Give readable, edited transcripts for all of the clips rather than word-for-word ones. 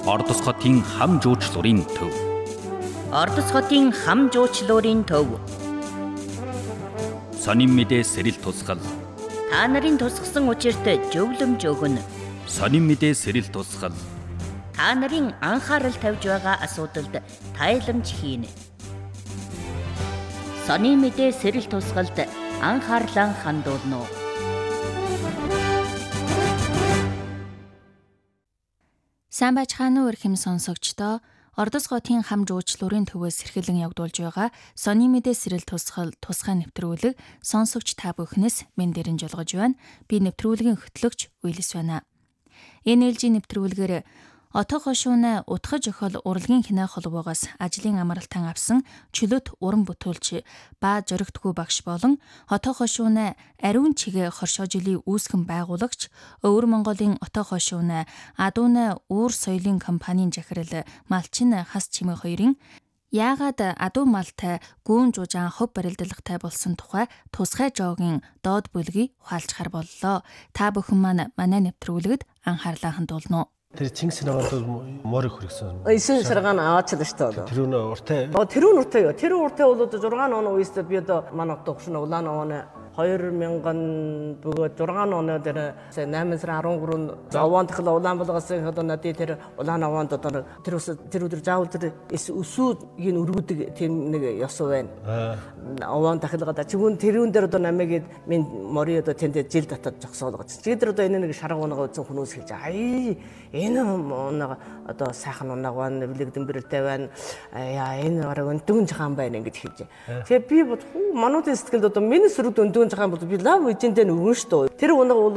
Ордос хотын хам жуучлуурын төв. Ордос хотын хам жуучлуурын төв. Сонин мэдээ сэрэл тусгал. Та нарын тусгсан учирт зөвлөмж өгнө. Сонин мэдээ сэрэл тусгал. Та нарын анхаарал тавьж байгаа асуудалд тайламж хийнэ. Сонин мэдээ сэрэл тусгалд анхаарлаа хандуулно. Сайн байцгаана уу эрхэм сонсогчдоо. Ордос хотын хам жуучлуурын төвөөс сэрхэлэн явагдуулж байгаа сонин мэдээ сэрэл тусгал тусгай нэвтрүүлэг сонсогч та бүхнээс мен дэрэн жолгож байна. Би нэвтрүүлгийн хөтлөгч Уйлс байна. Энэ ээлжийн нэвтрүүлгээр отоо хошууна утгаж охол урлагийн хинаа холбоогоос ажлын амралтан авсан чөлөөт уран бүтээлч ба жоригтгүй багш болон отоо хошууна ариун чигээ хоршоо жилийн үүсгэн байгуулагч Өвөр Монголын отоо хошууна адууна үүр соёлын компанийн захирал Малчин Хас Чимээ хоёрын яагаад адуу малтай гүүн жужаан хөв барилдалагтай болсон тухай тусгай жоогийн доод бүлгийг ухаалцахаар боллоо. Та бүхэн манай нэвтрүүлэгт анхаарлаа хандуулно. Тэр Чингис хаан морийг хөргсөн. 9 саргаан аваачлаа шүү дээ. Тэр нь уртай. Тэр нь уртай юу? Тэр уртай бол 6 он үеэс би одоо манай тогшин улаан он 2000 бөгөөд 6 он дээр 8 сар 13-нд аваан тахла улаан болгосон одоо надад тэр улаан аваанд одоо тэр өдөр заавал тэр өсүүдийг өргөдөг тийм нэг ёс байна. Аваан тахлагада чигүүн тэрүүн дээр одоо намайг минь мори одоо тэнд жил татаад зогсоолгож. Чи тэр одоо энэ нэг шарга унагаа үзэн хүмүүс хэлж энэ унага одоо сайхан унага байна, билэгдэн бэрэлтэй байна. Яа энэ арга өндгөн жахан байна ингэж хэлж. Тэгээ би бод мануудын сэтгэлд одоо миний сөрөг өндгөн жахан бол би лав эжэндээ өгнө шүү дээ. Тэр унага бол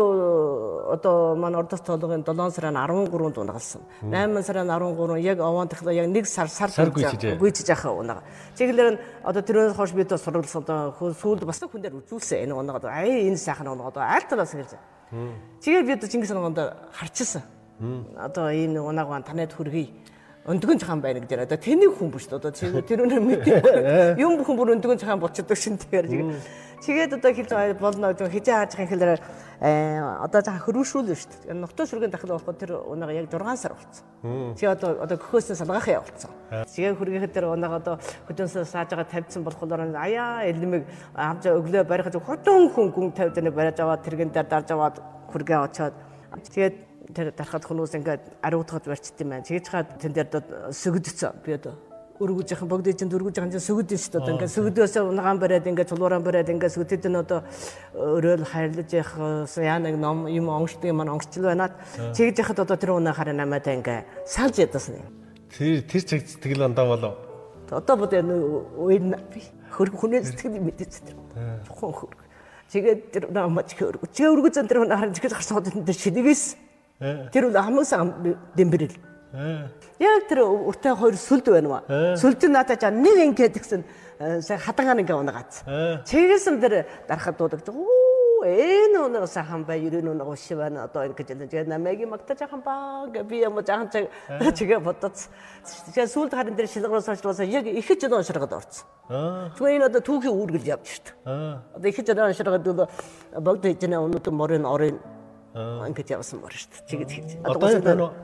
одоо манай Ордос тоолгын 7 сарын 13-нд унагалсан. 8 сарын 13 яг аваан тахла яг 1 сар гүйцэж яхаа унага. Чиглэр нь одоо тэрөөс хойш би одоо сурвалсан одоо сүүлд бас хүн дээр үзүүлсэн энэ унага одоо энэ сайхан унага одоо аль талаас хэлж. Тэгээд би одоо Чингис хаанд харчихсан. Одоо энэ унаагаа танад хүргэе. Өндгөн цахан байна гэж одоо тэний хүн биш одоо тэр өнөр мэдээ. Юм бүхэн бүр өндгөн цахан болчихдог шин тэгэхээр тэгээд одоо хэлж болно гэж хижээ хааж байгаа хэлээр одоо цахан хөрвшүүлнэ шүү дээ. Ногтоо шүргэн дахил болоход тэр унаага яг 6 сар болцсон. Чи одоо гөхөөс салгаахын явуулсан. Тэгээ хүргэхэд тэр унаага одоо хөдөөсөө сааж байгаа тавьсан болохоор аяа элмэг авч өглөө барих гэж хотон хүн гүн тавьд нэг бариад аваад тэргэн дээр дарж аваад хүргээ очоод тэгээд тэр дарахад хүмүүс ингээд ариутгад барьчт юм байна. Тэгж хаад тэн дээр сөгдсөн. Би одоо өргөж яхан богд эзэнд өргөж яхан сөгдөн шүү дээ. Ингээд сөгдөөсөө унагаан бариад ингээд цулууран бариад ингээд сөгдөд нь одоо өрөөл хайрлаж явах яа нэг ном юм онгочтой юм онгочл байна. Тэгж яхад одоо тэр унаа хараа намайг ингээд салж ядсан юм. Тэр цаг сэтгэл ондоо болов. Одоо бод энэ хөрг хүнээс сэтгэл мэдээч тэр. Чухал хөрг. Тэгээд тэр намайг хөрг. Чи өргөж тэр унаа хараа тэгж гарсан хот энэ шинэгээс тэр үл хамаасан дэмбэрэл. Яг тэр уртай хоёр сүлд байна маа. Сүлд нь надад нэг ингээд гэсэн хадангаар ингээ унагаац. Чигээс нь тэр дарахад дуудаж энэ унаа сайхан бай ерөн унаа ууш байна одоо ингэж тэгээд намайг магтаж ахын баа гэ би юм жаахан чигээ бодоц. Тэгээд сүлд харин тэр шилгэрээс хойшлоосоо яг ихэж өнөө шаргад орсон. Тэгвэл энэ одоо түүхийн үүргэл явж шít. Одоо ихэж өнөө шаргад богд хэжнээ өнөд морын орын ингэж явсан мөр шүү дээ. Чигэд хийж. Одоо